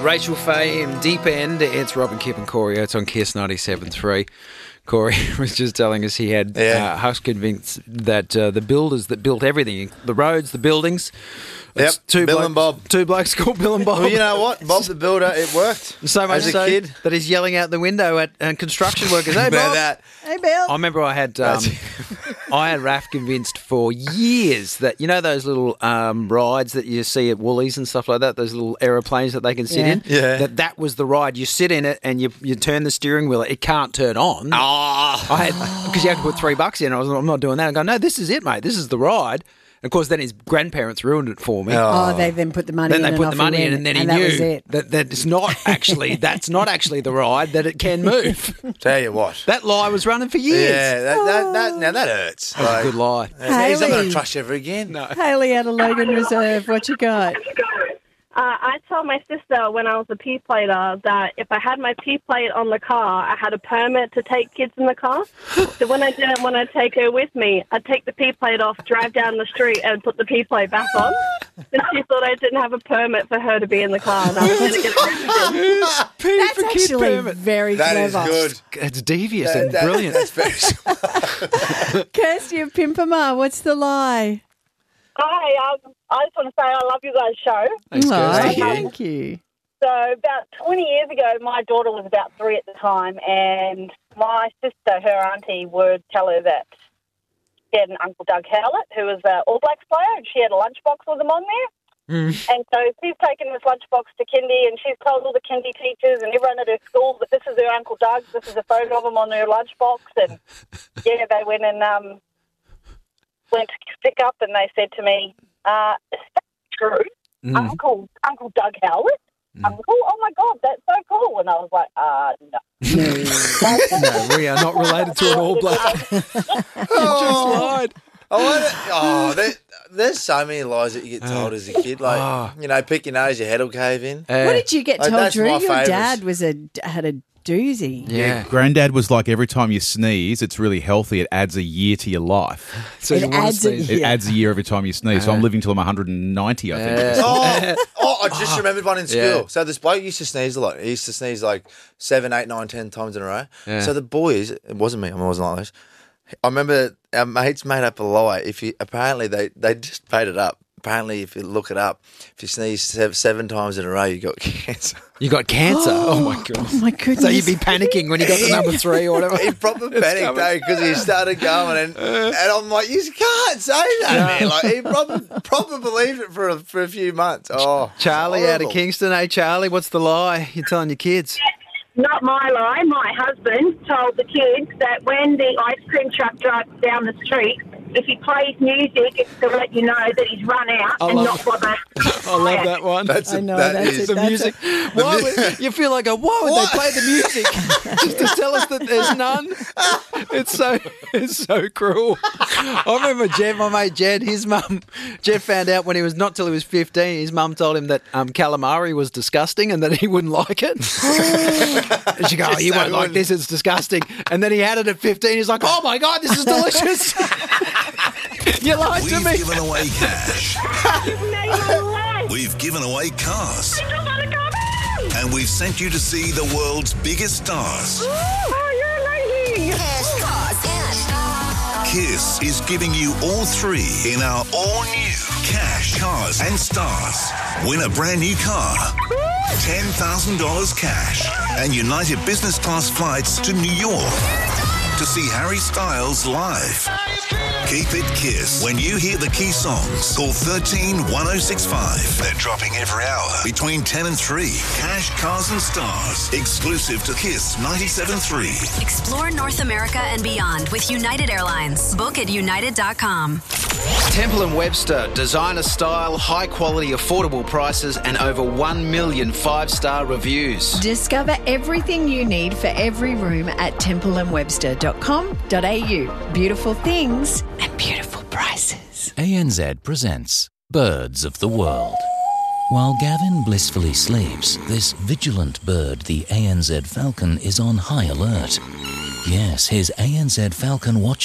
Rachel Faye in Deep End. It's Robin, Kip and Corey. It's on Kiss 97.3. Corey was just telling us he had house convinced that the builders that built everything, the roads, the buildings. Yep, Bill and Bob. Two blokes called Bill and Bob. Well, you know what? Bob the builder, it worked. So much as a so kid. that he's yelling out the window at construction workers. Hey, Bob. Hey, Bill. I remember I had Raph convinced for years that, you know those little rides that you see at Woolies and stuff like that, those little aeroplanes that they can sit in? Yeah. That was the ride. You sit in it and you turn the steering wheel. It can't turn on. Because you had to put $3 in. I'm not doing that. I go, no, this is it, mate. This is the ride. Of course, then his grandparents ruined it for me. They then put the money in. Then they put the money in, and and then he knew that's not actually the ride, that it can move. Tell you what. That lie was running for years. Yeah, that hurts. That was a good lie. He's not going to trust you ever again. No. Haley out of Logan Reserve, what you got? I told my sister when I was a P-plater that if I had my P-plate on the car, I had a permit to take kids in the car. So when I didn't want to take her with me, I'd take the P-plate off, drive down the street and put the P-plate back on. And she thought I didn't have a permit for her to be in the car and I was going to get arrested. That's actually very clever. That is good. It's devious and brilliant. That's very smart. Kirsty of Pimpama, what's the lie? Hi, I just want to say I love you guys' show. Thanks, Kirsty. Thank you. So about 20 years ago, my daughter was about 3 at the time, and my sister, her auntie, would tell her that she had an Uncle Doug Howlett, who was an All Blacks player, and she had a lunchbox with him on there. And so she's taken this lunchbox to kindy, and she's told all the kindy teachers and everyone at her school that this is her Uncle Doug, this is a photo of him on her lunchbox. And, yeah, they went to stick up, and they said to me, is that true? Uncle Doug Howlett? Uncle? Oh, my God, that's so cool. And I was like, no. No, we are not related to an All Black. You just lied. There's so many lies that you get told as a kid. Like, pick your nose, your head will cave in. What did you get told, that's Drew? my Your favourites. dad had a doozy. Yeah. Granddad was like, every time you sneeze, it's really healthy. It adds a year to your life. So It you want to adds a see- It adds a year every time you sneeze. So I'm living till I'm 190, I think. I just remembered one in school. Yeah. So this bloke used to sneeze a lot. He used to sneeze like 7, 8, 9, 10 times in a row. Yeah. So the boys, it wasn't me, I wasn't like this. I remember our mates made up a lie. Apparently they just made it up. Apparently, if you look it up, if you sneeze 7 times in a row, you got cancer. You got cancer? Oh, my God. Oh, my goodness. So you'd be panicking when you got to number 3 or whatever. He proper panicked though because he started going and I'm like, you can't say that, man. Like he proper believed it for a few months. Oh, Charlie out horrible. of Kingston. Hey, Charlie, what's the lie you're telling your kids? Not my lie. My husband told the kids that when the ice cream truck drives down the street, if he plays music, it's to let you know that he's run out I and love not bother. I love that one. I know, that that's is- it. The music. Why would, you feel like, why would they play the music just to tell us that there's none? It's so cruel. I remember Jed, my mate Jed, his mum. Jed found out when he was not till he was 15. His mum told him that calamari was disgusting and that he wouldn't like it. And she goes, you won't like this. It's disgusting. And then he had it at 15. He's like, oh my God, this is delicious. You lied to We've me. given away cash. We've given away cars. And we've sent you to see the world's biggest stars. Cash, cars, and Kiss is giving you all 3 in our all-new Cash, Cars and Stars. Win a brand new car, $10,000 cash, and United Business Class flights to New York to see Harry Styles live. Keep it Kiss. When you hear the key songs, call 13 1065. They're dropping every hour between 10 and 3. Cash, Cars and Stars. Exclusive to Kiss 97.3. Explore North America and beyond with United Airlines. Book at united.com. Temple & Webster, designer style, high quality, affordable prices and over 1 million 5-star reviews. Discover everything you need for every room at templeandwebster.com.au. Beautiful things and beautiful prices. ANZ presents Birds of the World. While Gavin blissfully sleeps, this vigilant bird, the ANZ falcon, is on high alert. Yes, his ANZ falcon watches